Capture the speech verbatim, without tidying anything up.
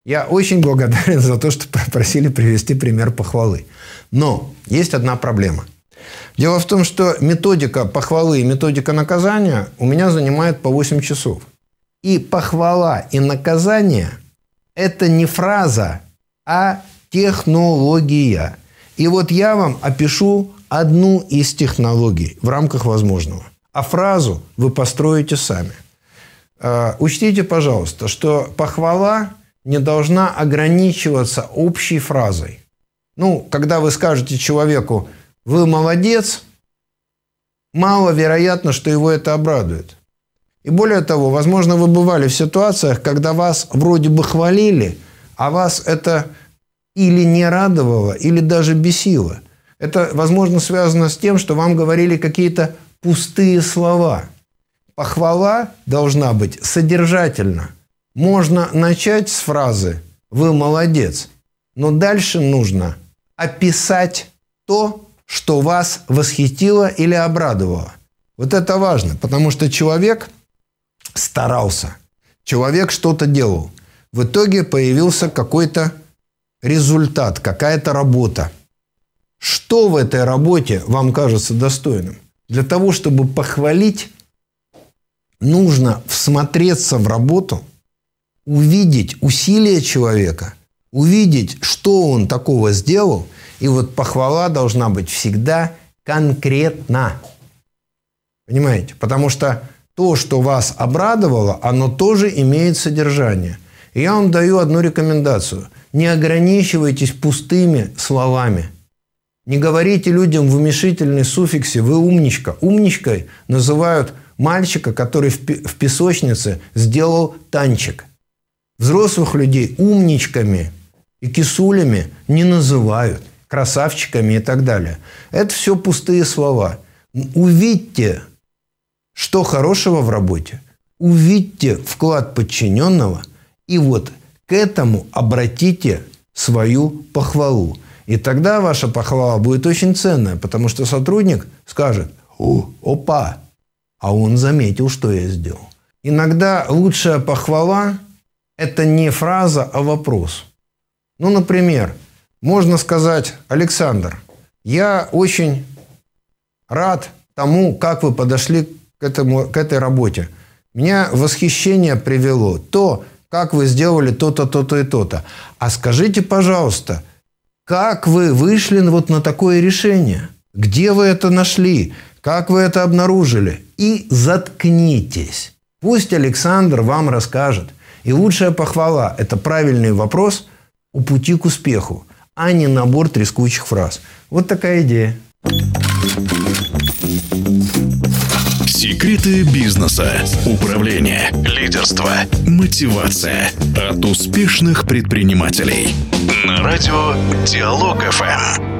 Я очень благодарен за то, что попросили привести пример похвалы. Но есть одна проблема. Дело в том, что методика похвалы и методика наказания у меня занимает по восемь часов. И похвала и наказание – это не фраза, а технология. И вот я вам опишу одну из технологий в рамках возможного. А фразу вы построите сами. Учтите, пожалуйста, что похвала не должна ограничиваться общей фразой. Ну, когда вы скажете человеку «вы молодец», маловероятно, что его это обрадует. И более того, возможно, вы бывали в ситуациях, когда вас вроде бы хвалили, а вас это или не радовало, или даже бесило. Это, возможно, связано с тем, что вам говорили какие-то пустые слова. Похвала должна быть содержательна. Можно начать с фразы «вы молодец», но дальше нужно описать то, что вас восхитило или обрадовало. Вот это важно, потому что человек старался, человек что-то делал. В итоге появился какой-то результат, какая-то работа. Что в этой работе вам кажется достойным? Для того, чтобы похвалить, нужно всмотреться в работу, увидеть усилия человека, увидеть, что он такого сделал, и вот похвала должна быть всегда конкретна. Понимаете? Потому что то, что вас обрадовало, оно тоже имеет содержание. И я вам даю одну рекомендацию. Не ограничивайтесь пустыми словами. Не говорите людям в уменьшительной суффиксе «вы умничка». Умничкой называют мальчика, который в песочнице сделал танчик. Взрослых людей умничками и кисулями не называют, красавчиками и так далее. Это все пустые слова. Увидьте, что хорошего в работе. Увидьте вклад подчиненного, и вот к этому обратите свою похвалу. И тогда ваша похвала будет очень ценная, потому что сотрудник скажет: «О, опа, а он заметил, что я сделал». Иногда лучшая похвала – это не фраза, а вопрос. Ну, например, можно сказать: «Александр, я очень рад тому, как вы подошли к, этому, к этой работе. Меня восхищение привело то, как вы сделали то-то, то-то и то-то. А скажите, пожалуйста, как вы вышли вот на такое решение? Где вы это нашли? Как вы это обнаружили?» И заткнитесь. Пусть Александр вам расскажет. И лучшая похвала – это правильный вопрос о пути к успеху, а не набор трескучих фраз. Вот такая идея. Секреты бизнеса, управления, лидерства, мотивация от успешных предпринимателей. На радио Диалог эф эм.